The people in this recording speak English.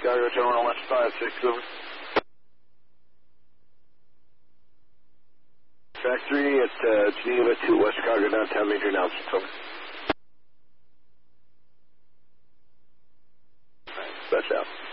Chicago Terminal West 56, over. Track 3 at Geneva to West Chicago downtown, major announcements, over. That's out.